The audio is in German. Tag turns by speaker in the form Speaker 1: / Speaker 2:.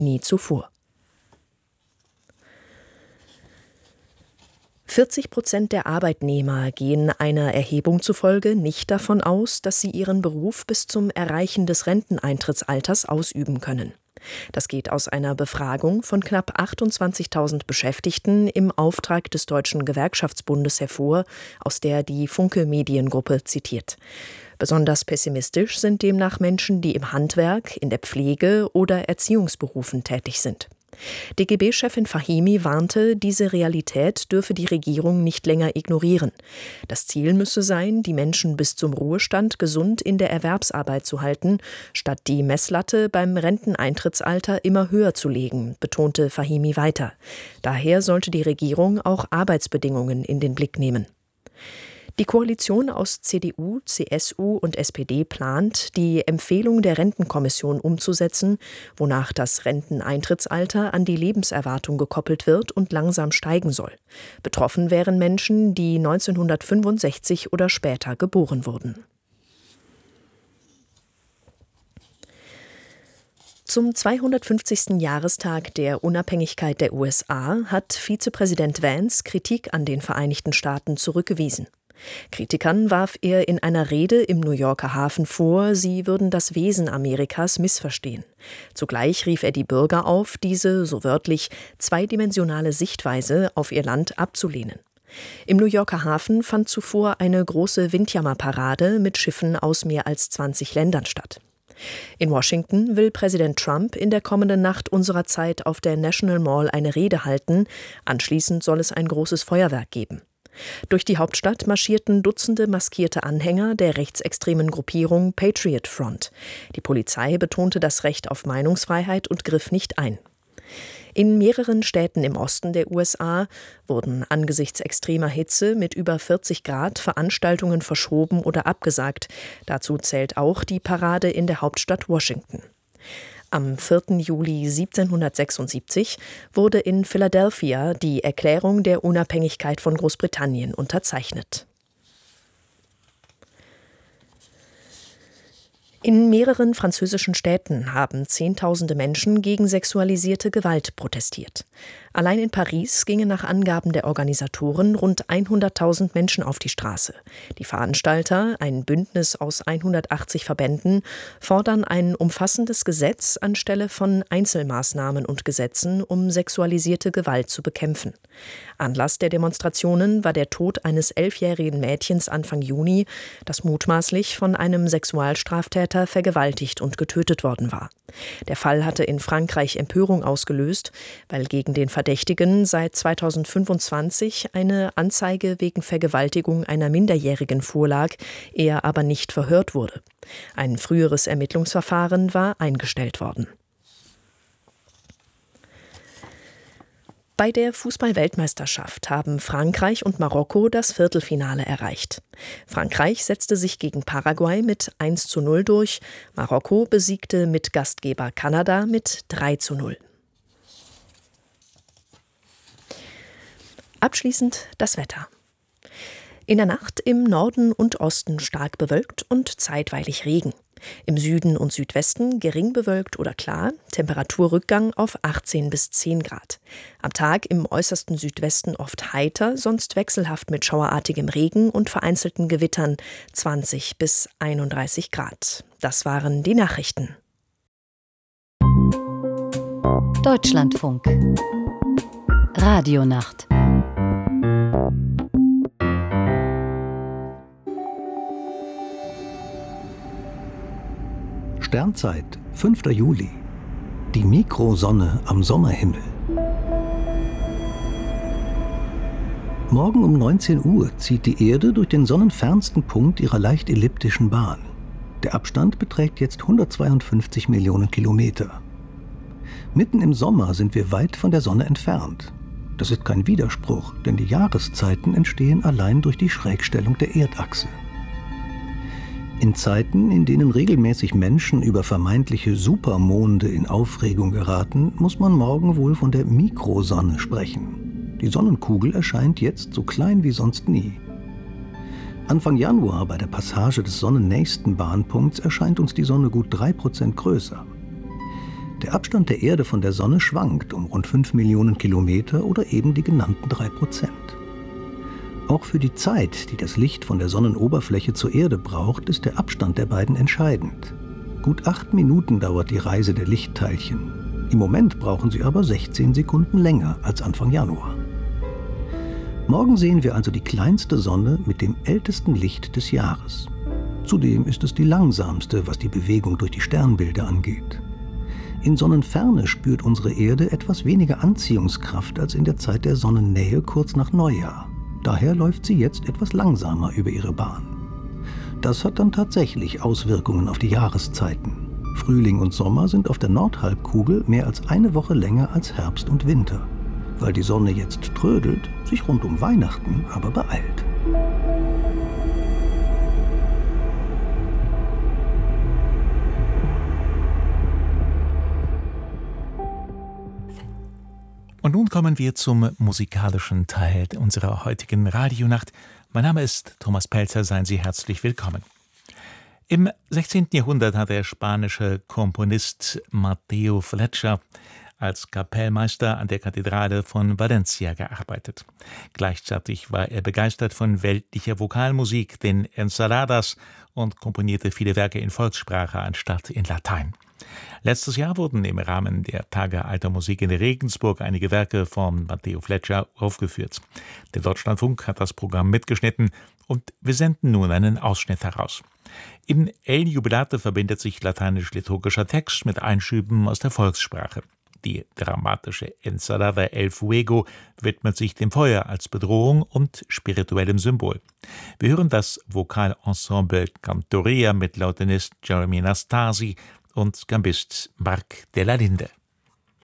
Speaker 1: nie zuvor. 40% der Arbeitnehmer gehen einer Erhebung zufolge nicht davon aus, dass sie ihren Beruf bis zum Erreichen des Renteneintrittsalters ausüben können. Das geht aus einer Befragung von knapp 28.000 Beschäftigten im Auftrag des Deutschen Gewerkschaftsbundes hervor, aus der die Funke Mediengruppe zitiert. Besonders pessimistisch sind demnach Menschen, die im Handwerk, in der Pflege oder Erziehungsberufen tätig sind. DGB-Chefin Fahimi warnte, diese Realität dürfe die Regierung nicht länger ignorieren. Das Ziel müsse sein, die Menschen bis zum Ruhestand gesund in der Erwerbsarbeit zu halten, statt die Messlatte beim Renteneintrittsalter immer höher zu legen, betonte Fahimi weiter. Daher sollte die Regierung auch Arbeitsbedingungen in den Blick nehmen. Die Koalition aus CDU, CSU und SPD plant, die Empfehlung der Rentenkommission umzusetzen, wonach das Renteneintrittsalter an die Lebenserwartung gekoppelt wird und langsam steigen soll. Betroffen wären Menschen, die 1965 oder später geboren wurden. Zum 250. Jahrestag der Unabhängigkeit der USA hat Vizepräsident Vance Kritik an den Vereinigten Staaten zurückgewiesen. Kritikern warf er in einer Rede im New Yorker Hafen vor, sie würden das Wesen Amerikas missverstehen. Zugleich rief er die Bürger auf, diese, so wörtlich, zweidimensionale Sichtweise auf ihr Land abzulehnen. Im New Yorker Hafen fand zuvor eine große Windjammerparade mit Schiffen aus mehr als 20 Ländern statt. In Washington will Präsident Trump in der kommenden Nacht unserer Zeit auf der National Mall eine Rede halten. Anschließend soll es ein großes Feuerwerk geben. Durch die Hauptstadt marschierten Dutzende maskierte Anhänger der rechtsextremen Gruppierung Patriot Front. Die Polizei betonte das Recht auf Meinungsfreiheit und griff nicht ein. In mehreren Städten im Osten der USA wurden angesichts extremer Hitze mit über 40 Grad Veranstaltungen verschoben oder abgesagt. Dazu zählt auch die Parade in der Hauptstadt Washington. Am 4. Juli 1776 wurde in Philadelphia die Erklärung der Unabhängigkeit von Großbritannien unterzeichnet. In mehreren französischen Städten haben Zehntausende Menschen gegen sexualisierte Gewalt protestiert. Allein in Paris gingen nach Angaben der Organisatoren rund 100.000 Menschen auf die Straße. Die Veranstalter, ein Bündnis aus 180 Verbänden, fordern ein umfassendes Gesetz anstelle von Einzelmaßnahmen und Gesetzen, um sexualisierte Gewalt zu bekämpfen. Anlass der Demonstrationen war der Tod eines 11-jährigen Mädchens Anfang Juni, das mutmaßlich von einem Sexualstraftäter vergewaltigt und getötet worden war. Der Fall hatte in Frankreich Empörung ausgelöst, weil gegen den Verdächtigen seit 2025 eine Anzeige wegen Vergewaltigung einer Minderjährigen vorlag, er aber nicht verhört wurde. Ein früheres Ermittlungsverfahren war eingestellt worden. Bei der Fußball-Weltmeisterschaft haben Frankreich und Marokko das Viertelfinale erreicht. Frankreich setzte sich gegen Paraguay mit 1:0 durch, Marokko besiegte mit Gastgeber Kanada mit 3:0. Abschließend das Wetter. In der Nacht im Norden und Osten stark bewölkt und zeitweilig Regen. Im Süden und Südwesten gering bewölkt oder klar, Temperaturrückgang auf 18 bis 10 Grad. Am Tag im äußersten Südwesten oft heiter, sonst wechselhaft mit schauerartigem Regen und vereinzelten Gewittern 20 bis 31 Grad. Das waren die Nachrichten.
Speaker 2: Deutschlandfunk. Radionacht.
Speaker 3: Sternzeit, 5. Juli. Die Mikrosonne am Sommerhimmel. Morgen um 19 Uhr zieht die Erde durch den sonnenfernsten Punkt ihrer leicht elliptischen Bahn. Der Abstand beträgt jetzt 152 Millionen Kilometer. Mitten im Sommer sind wir weit von der Sonne entfernt. Das ist kein Widerspruch, denn die Jahreszeiten entstehen allein durch die Schrägstellung der Erdachse. In Zeiten, in denen regelmäßig Menschen über vermeintliche Supermonde in Aufregung geraten, muss man morgen wohl von der Mikrosonne sprechen. Die Sonnenkugel erscheint jetzt so klein wie sonst nie. Anfang Januar bei der Passage des sonnennächsten Bahnpunkts erscheint uns die Sonne gut 3% größer. Der Abstand der Erde von der Sonne schwankt um rund 5 Millionen Kilometer oder eben die genannten 3%. Auch für die Zeit, die das Licht von der Sonnenoberfläche zur Erde braucht, ist der Abstand der beiden entscheidend. Gut 8 Minuten dauert die Reise der Lichtteilchen. Im Moment brauchen sie aber 16 Sekunden länger als Anfang Januar. Morgen sehen wir also die kleinste Sonne mit dem ältesten Licht des Jahres. Zudem ist es die langsamste, was die Bewegung durch die Sternbilder angeht. In Sonnenferne spürt unsere Erde etwas weniger Anziehungskraft als in der Zeit der Sonnennähe kurz nach Neujahr. Daher läuft sie jetzt etwas langsamer über ihre Bahn. Das hat dann tatsächlich Auswirkungen auf die Jahreszeiten. Frühling und Sommer sind auf der Nordhalbkugel mehr als eine Woche länger als Herbst und Winter, weil die Sonne jetzt trödelt, sich rund um Weihnachten aber beeilt.
Speaker 4: Und nun kommen wir zum musikalischen Teil unserer heutigen Radionacht. Mein Name ist Thomas Pelzer, seien Sie herzlich willkommen. Im 16. Jahrhundert hat der spanische Komponist Mateo Fletcher als Kapellmeister an der Kathedrale von Valencia gearbeitet. Gleichzeitig war er begeistert von weltlicher Vokalmusik, den Ensaladas, und komponierte viele Werke in Volkssprache anstatt in Latein. Letztes Jahr wurden im Rahmen der Tage alter Musik in Regensburg einige Werke von Mateo Fletcher aufgeführt. Der Deutschlandfunk hat das Programm mitgeschnitten und wir senden nun einen Ausschnitt heraus. In El Jubilate verbindet sich lateinisch-liturgischer Text mit Einschüben aus der Volkssprache. Die dramatische Ensalada El Fuego widmet sich dem Feuer als Bedrohung und spirituellem Symbol. Wir hören das Vokalensemble Cantoria mit Lautenist Jeremy Nastasi und Gambist Marc de la Linde.